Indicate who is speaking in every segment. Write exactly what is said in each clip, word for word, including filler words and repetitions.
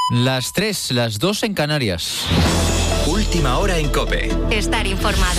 Speaker 1: Las tres, las dos en Canarias.
Speaker 2: Última hora en COPE.
Speaker 3: Estar informado.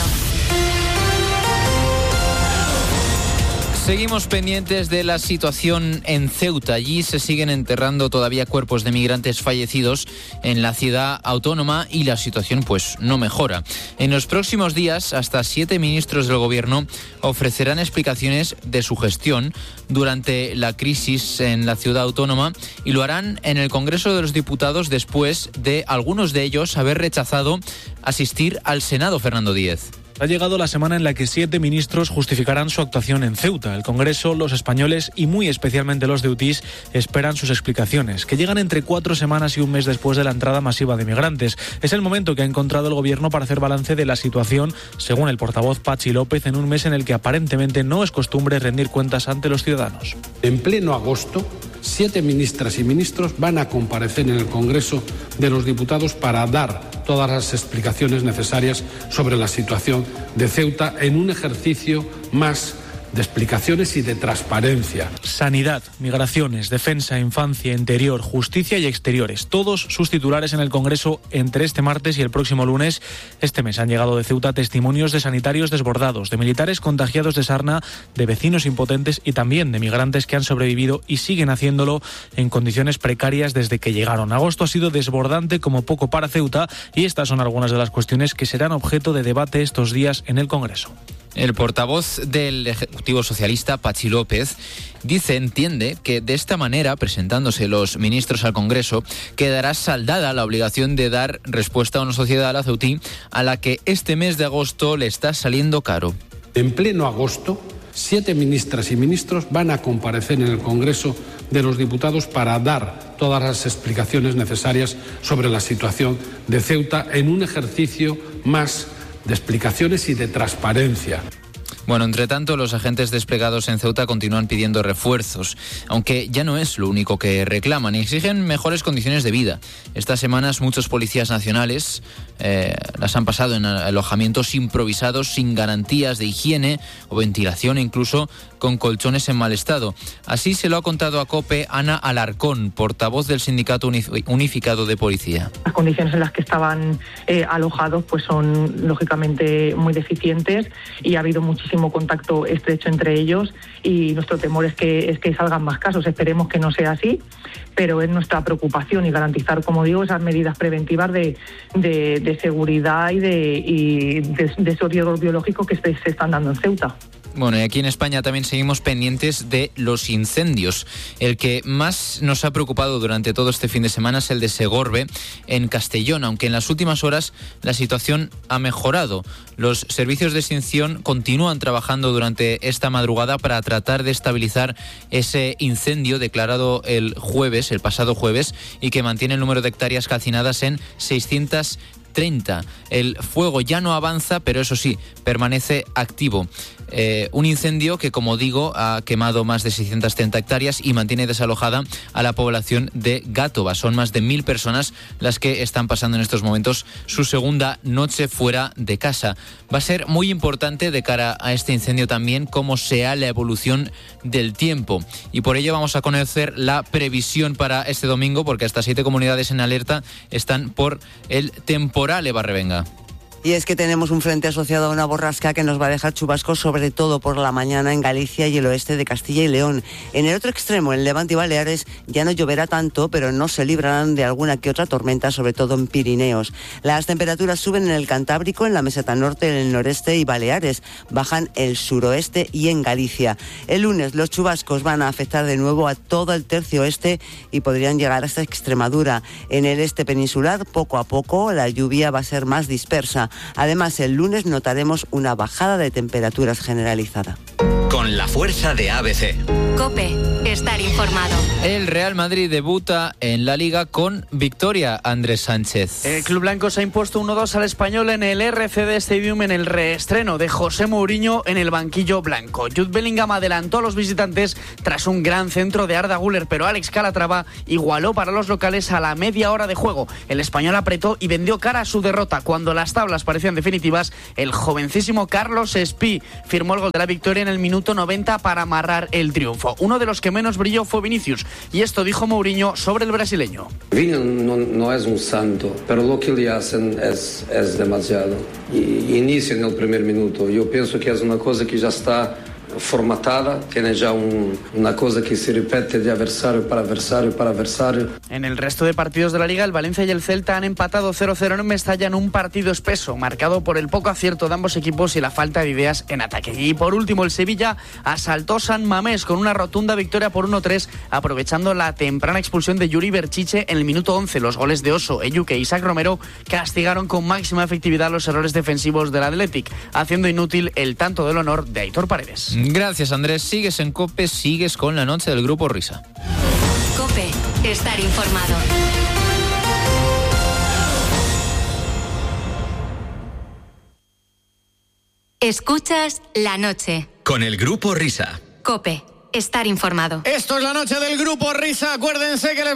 Speaker 1: Seguimos pendientes de la situación en Ceuta. Allí se siguen enterrando todavía cuerpos de migrantes fallecidos en la ciudad autónoma y la situación pues no mejora. En los próximos días, hasta siete ministros del gobierno ofrecerán explicaciones de su gestión durante la crisis en la ciudad autónoma y lo harán en el Congreso de los Diputados después de algunos de ellos haber rechazado asistir al Senado. Fernando Díez.
Speaker 4: Ha llegado la semana en la que siete ministros justificarán su actuación en Ceuta. El Congreso, los españoles y muy especialmente los ceutís esperan sus explicaciones, que llegan entre cuatro semanas y un mes después de la entrada masiva de migrantes. Es el momento que ha encontrado el Gobierno para hacer balance de la situación, según el portavoz Patxi López, en un mes en el que aparentemente no es costumbre rendir cuentas ante los ciudadanos.
Speaker 5: En pleno agosto, siete ministras y ministros van a comparecer en el Congreso de los Diputados para dar todas las explicaciones necesarias sobre la situación de Ceuta en un ejercicio más de explicaciones y de transparencia.
Speaker 4: Sanidad, migraciones, defensa, infancia, interior, justicia y exteriores. Todos sus titulares en el Congreso entre este martes y el próximo lunes. Este mes han llegado de Ceuta testimonios de sanitarios desbordados, de militares contagiados de sarna, de vecinos impotentes y también de migrantes que han sobrevivido y siguen haciéndolo en condiciones precarias desde que llegaron. Agosto ha sido desbordante como poco para Ceuta y estas son algunas de las cuestiones que serán objeto de debate estos días en el Congreso.
Speaker 1: El portavoz del Ejecutivo Socialista, Patxi López, dice, entiende que de esta manera, presentándose los ministros al Congreso, quedará saldada la obligación de dar respuesta a una sociedad, la ceutí, a la que este mes de agosto le está saliendo caro.
Speaker 5: En pleno agosto, siete ministras y ministros van a comparecer en el Congreso de los Diputados para dar todas las explicaciones necesarias sobre la situación de Ceuta en un ejercicio más de explicaciones y de transparencia.
Speaker 1: Bueno, entre tanto, los agentes desplegados en Ceuta continúan pidiendo refuerzos, aunque ya no es lo único que reclaman y exigen mejores condiciones de vida. Estas semanas muchos policías nacionales eh, las han pasado en alojamientos improvisados sin garantías de higiene o ventilación, incluso con colchones en mal estado. Así se lo ha contado a COPE Ana Alarcón, portavoz del Sindicato Unificado de Policía.
Speaker 6: Las condiciones en las que estaban eh, alojados pues son lógicamente muy deficientes y ha habido muchísimo contacto estrecho entre ellos y nuestro temor es que, es que salgan más casos. Esperemos que no sea así, pero es nuestra preocupación y garantizar, como digo, esas medidas preventivas de, de, de seguridad y de, y de, de esos riesgos biológicos que se, se están dando en Ceuta.
Speaker 1: Bueno, y aquí en España también seguimos pendientes de los incendios. El que más nos ha preocupado durante todo este fin de semana es el de Segorbe, en Castellón, aunque en las últimas horas la situación ha mejorado. Los servicios de extinción continúan trabajando durante esta madrugada para tratar de estabilizar ese incendio declarado el jueves, el pasado jueves, y que mantiene el número de hectáreas calcinadas en seiscientos treinta. El fuego ya no avanza, pero eso sí, permanece activo. Eh, un incendio que, como digo, ha quemado más de seiscientas treinta hectáreas y mantiene desalojada a la población de Gátova. Son más de mil personas las que están pasando en estos momentos su segunda noche fuera de casa. Va a ser muy importante de cara a este incendio también cómo sea la evolución del tiempo. Y por ello vamos a conocer la previsión para este domingo, porque hasta siete comunidades en alerta están por el temporal. Eva Revenga.
Speaker 7: Y es que tenemos un frente asociado a una borrasca que nos va a dejar chubascos sobre todo por la mañana en Galicia y el oeste de Castilla y León. En el otro extremo, en Levante y Baleares, ya no lloverá tanto, pero no se librarán de alguna que otra tormenta, sobre todo en Pirineos. Las temperaturas suben en el Cantábrico, en la meseta norte, en el noreste y Baleares. Bajan el suroeste y en Galicia. El lunes los chubascos van a afectar de nuevo a todo el tercio oeste y podrían llegar hasta Extremadura. En el este peninsular, poco a poco, la lluvia va a ser más dispersa. Además, el lunes notaremos una bajada de temperaturas generalizada.
Speaker 2: Con la fuerza de A B C.
Speaker 3: COPE, estar informado.
Speaker 1: El Real Madrid debuta en la Liga con victoria, Andrés Sánchez.
Speaker 8: El club blanco se ha impuesto uno dos al Español en el R C D Stadium en el reestreno de José Mourinho en el banquillo blanco. Jude Bellingham adelantó a los visitantes tras un gran centro de Arda Güler, pero Alex Calatrava igualó para los locales a la media hora de juego. El Español apretó y vendió cara a su derrota. Cuando las tablas parecían definitivas, el jovencísimo Carlos Espí firmó el gol de la victoria en el minuto noventa para amarrar el triunfo. Uno de los que menos brilló fue Vinicius, y esto dijo Mourinho sobre el brasileño.
Speaker 9: Vini no, no es un santo, pero lo que le hacen es, es demasiado. Y, inicia en el primer minuto. Yo pienso que es una cosa que ya está formatada, tiene ya un, una cosa que se repite de adversario para adversario para adversario.
Speaker 8: En el resto de partidos de la Liga, el Valencia y el Celta han empatado cero cero en Mestalla en un partido espeso, marcado por el poco acierto de ambos equipos y la falta de ideas en ataque. Y por último, el Sevilla asaltó San Mamés con una rotunda victoria por uno tres, aprovechando la temprana expulsión de Yuri Berchiche en el minuto once. Los goles de Oso, Eyuke e Isaac Romero castigaron con máxima efectividad los errores defensivos del Athletic, haciendo inútil el tanto del honor de Aitor Paredes.
Speaker 1: Gracias, Andrés. Sigues en COPE, sigues con la noche del Grupo Risa.
Speaker 3: COPE, estar informado. Escuchas la noche.
Speaker 2: Con el Grupo Risa.
Speaker 3: COPE, estar informado.
Speaker 10: Esto es la noche del Grupo Risa. Acuérdense que les